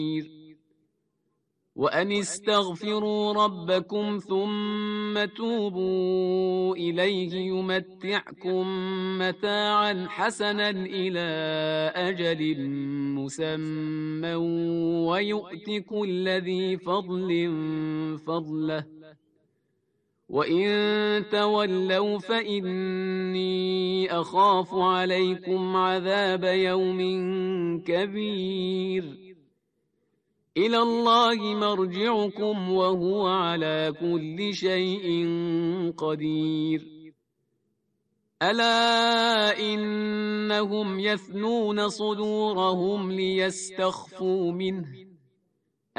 وأن استغفروا ربكم ثم توبوا إليه يمتعكم متاعا حسنا إلى أجل مسمى ويؤت كل ذي فضل فضله وإن تولوا فإني أخاف عليكم عذاب يوم كبير إلى الله مرجعكم وهو على كل شيء قدير ألا إنهم يثنون صدورهم ليستخفوا منه